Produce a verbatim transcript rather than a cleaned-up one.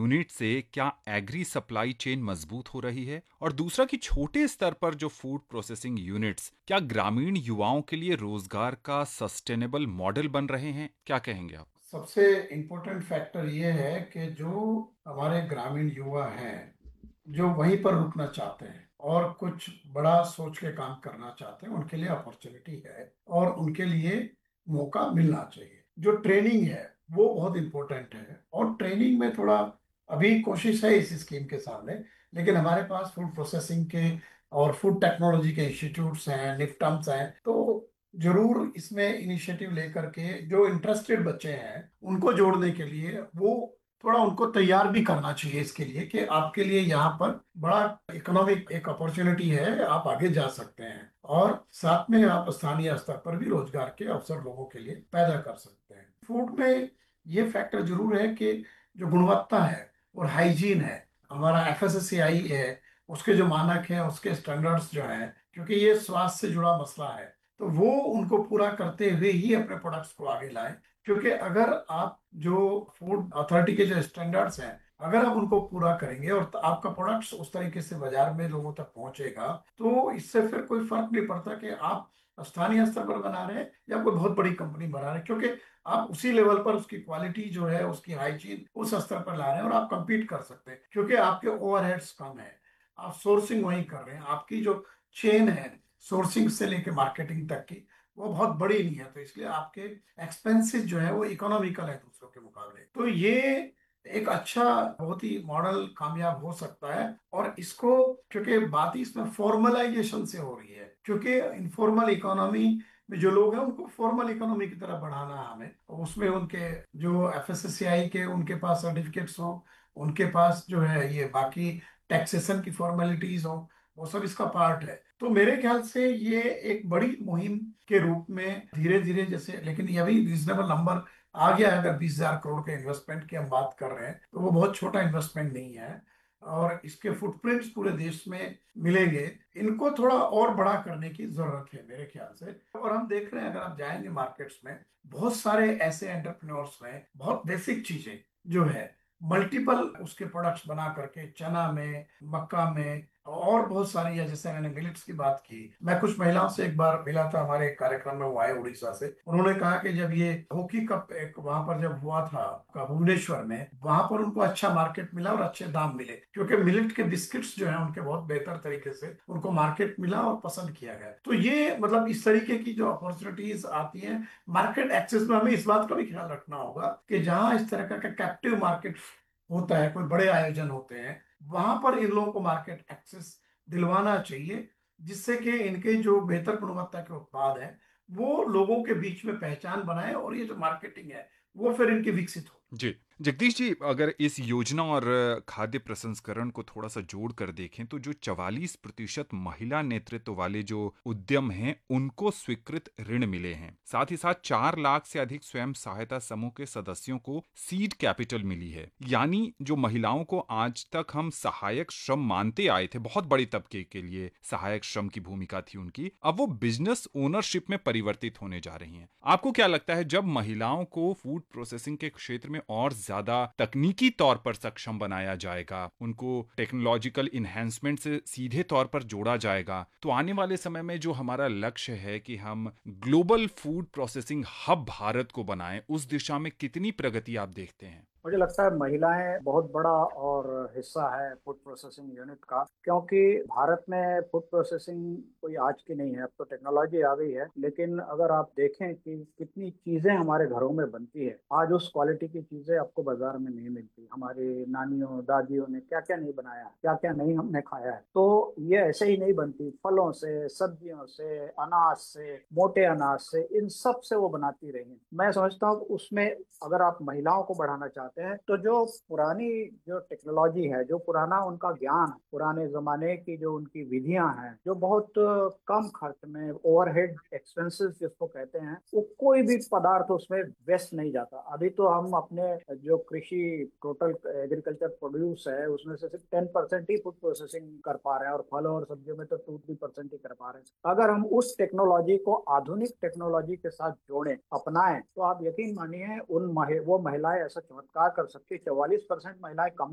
Unit से क्या agree supply chain मजबूत हो रही है? और दूसरा कि छोटे स्तर पर जो फूड प्रोसेसिंग यूनिट्स क्या ग्रामीण युवाओं के लिए रोजगार का सस्टेनेबल मॉडल बन रहे हैं? क्या कहेंगे आप? सबसे इम्पोर्टेंट फैक्टर ये है कि जो हमारे ग्रामीण युवा हैं, जो वहीं पर रुकना चाहते हैं और कुछ बड़ा सोच के काम करना चाहते हैं, उनके लिए अपॉर्चुनिटी है और उनके लिए मौका मिलना चाहिए। जो ट्रेनिंग है वो बहुत इम्पोर्टेंट है और ट्रेनिंग में थोड़ा अभी कोशिश है इस स्कीम के सामने, लेकिन हमारे पास फूड प्रोसेसिंग के और फूड टेक्नोलॉजी के इंस्टीट्यूट्स हैं, निफ्टम्स हैं, तो जरूर इसमें इनिशिएटिव लेकर के जो इंटरेस्टेड बच्चे हैं उनको जोड़ने के लिए वो थोड़ा उनको तैयार भी करना चाहिए इसके लिए कि आपके लिए यहाँ पर बड़ा इकोनॉमिक एक अपॉर्चुनिटी है, आप आगे जा सकते हैं और साथ में आप स्थानीय स्तर पर भी रोजगार के अवसर लोगों के लिए पैदा कर सकते हैं। फूड में ये फैक्टर जरूर है कि जो गुणवत्ता है और हाइजीन है, हमारा एफ एस एस सी आई है, उसके जो मानक हैं, उसके स्टैंडर्ड्स जो हैं, क्योंकि ये स्वास्थ्य से जुड़ा मसला है, तो वो उनको पूरा करते हुए ही अपने प्रोडक्ट्स को आगे लाएं। क्योंकि अगर आप जो फूड अथॉरिटी के जो स्टैंडर्ड्स हैं, अगर आप उनको पूरा करेंगे और तो आपका प्रोडक्ट्स उस तरीके से बाजार में लोगों तक पहुंचेगा, तो इससे फिर कोई फर्क नहीं पड़ता कि आप स्थानीय स्तर पर बना रहे हैं या कोई बहुत बड़ी कंपनी बना रहे हैं, क्योंकि आप उसी लेवल पर उसकी क्वालिटी जो है, उसकी हाइजीन उस स्तर पर ला रहे हैं और आप compete कर सकते हैं क्योंकि आपके ओवरहेड्स कम है, आप सोर्सिंग वहीं कर रहे हैं, आपकी जो चेन है सोर्सिंग से लेके मार्केटिंग तक की वो बहुत बड़ी नहीं है, तो इसलिए आपके एक्सपेंसेस जो है वो इकोनॉमिकल है दूसरों के मुकाबले। तो ये एक अच्छा बहुत ही मॉडल कामयाब हो सकता है और इसको क्योंकि बात ही इसमें फॉर्मलाइजेशन से हो रही है, क्योंकि इनफॉर्मल इकोनॉमी में जो लोग हैं उनको फॉर्मल इकोनॉमी की तरफ बढ़ाना है हमें, उसमें उनके जो एफ एस एस सी आई के उनके पास सर्टिफिकेट्स हो, उनके पास जो है ये बाकी टैक्सेशन की फॉर्मेलिटीज हो, वो सब इसका पार्ट है। तो मेरे ख्याल से ये एक बड़ी मुहिम के रूप में धीरे धीरे जैसे, लेकिन ये भी रिजनेबल नंबर आ गया है, अगर बीस हजार करोड़ के इन्वेस्टमेंट की हम बात कर रहे हैं तो वो बहुत छोटा इन्वेस्टमेंट नहीं है और इसके फुटप्रिंट्स पूरे देश में मिलेंगे। इनको थोड़ा और बड़ा करने की जरूरत है मेरे ख्याल से। और हम देख रहे हैं, अगर आप जाएंगे मार्केट्स में, बहुत सारे ऐसे एंटरप्रेन्योर्स हैं, बहुत बेसिक चीजें जो है मल्टीपल उसके प्रोडक्ट्स बना करके चना में, मक्का में और बहुत सारी है, जैसे मैंने मिलेट्स की बात की। मैं कुछ महिलाओं से एक बार मिला था हमारे एक कार्यक्रम में, वो आए उड़ीसा से, उन्होंने कहा कि जब ये हॉकी कप एक वहां पर जब हुआ था का भुवनेश्वर में, वहां पर उनको अच्छा मार्केट मिला और अच्छे दाम मिले, क्योंकि मिलेट के बिस्किट्स जो है उनके बहुत बेहतर तरीके से उनको मार्केट मिला और पसंद किया गया। तो ये मतलब इस तरीके की जो अपॉर्चुनिटीज आती हैं मार्केट एक्सेस में, हमें इस बात का भी ख्याल रखना होगा कि जहां इस तरह का कैप्टिव मार्केट होता है, कोई बड़े आयोजन होते हैं, वहां पर इन लोगों को मार्केट एक्सेस दिलवाना चाहिए, जिससे कि इनके जो बेहतर गुणवत्ता के उत्पाद हैं वो लोगों के बीच में पहचान बनाए और ये जो मार्केटिंग है वो फिर इनकी विकसित हो। जी, जगदीश जी, अगर इस योजना और खाद्य प्रसंस्करण को थोड़ा सा जोड़ कर देखें तो जो चवालीस प्रतिशत महिला नेतृत्व वाले जो उद्यम हैं उनको स्वीकृत ऋण मिले हैं। साथ ही साथ चार लाख से अधिक स्वयं सहायता समूह के सदस्यों को सीड कैपिटल मिली है। यानी जो महिलाओं को आज तक हम सहायक श्रम मानते आए थे, बहुत बड़े तबके के लिए सहायक श्रम की भूमिका थी उनकी, अब वो बिजनेस ओनरशिप में परिवर्तित होने जा रही हैं। आपको क्या लगता है, जब महिलाओं को फूड प्रोसेसिंग के क्षेत्र में और ज्यादा तकनीकी तौर पर सक्षम बनाया जाएगा, उनको टेक्नोलॉजिकल इन्हेंसमेंट से सीधे तौर पर जोड़ा जाएगा, तो आने वाले समय में जो हमारा लक्ष्य है कि हम global food processing hub Bharat को बनाएं, उस दिशा में कितनी प्रगति आप देखते हैं? मुझे लगता है महिलाएं बहुत बड़ा और हिस्सा है फूड प्रोसेसिंग यूनिट का, क्योंकि भारत में फूड प्रोसेसिंग कोई आज की नहीं है, अब तो टेक्नोलॉजी आ गई है। लेकिन अगर आप देखें कि कितनी चीजें हमारे घरों में बनती है, आज उस क्वालिटी की चीजें आपको बाजार में नहीं मिलती। हमारी नानियों दादियों ने क्या क्या नहीं बनाया, क्या क्या नहीं हमने खाया है। तो ये ऐसे ही नहीं बनती, फलों से, सब्जियों से, अनाज से, मोटे अनाज से, इन सब से वो बनाती रही हैं। मैं समझता हूँ उसमें अगर आप महिलाओं को बढ़ाना चाहते हैं तो जो पुरानी जो टेक्नोलॉजी है, जो पुराना उनका ज्ञान, पुराने जमाने की जो उनकी विधियां हैं, जो बहुत कम खर्च में, ओवरहेड एक्सपेंसेस जिसको कहते हैं, वो कोई भी पदार्थ उसमें वेस्ट नहीं जाता। अभी तो हम अपने जो कृषि टोटल एग्रीकल्चर प्रोड्यूस है उसमें से सिर्फ टेन परसेंट ही फूड प्रोसेसिंग कर पा रहे हैं, और फलों और सब्जियों में तो टू थ्री परसेंट ही कर पा रहे हैं। अगर हम उस टेक्नोलॉजी को आधुनिक टेक्नोलॉजी के साथ जोड़ें, अपनाएं, तो आप यकीन मानिए उन महि, वो महिलाएं ऐसा चमत्कार कर सकती है। चौवालीस परसेंट महिलाएं कम